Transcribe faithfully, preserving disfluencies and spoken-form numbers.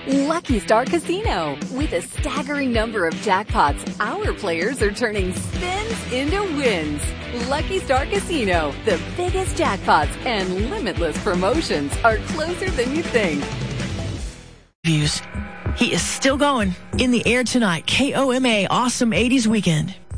Lucky Star Casino. With a staggering number of jackpots, our players are turning spins into wins. Lucky Star Casino. The biggest jackpots and limitless promotions are closer than you think. Views. He is still going. In the air tonight. K O M A Awesome eighties Weekend.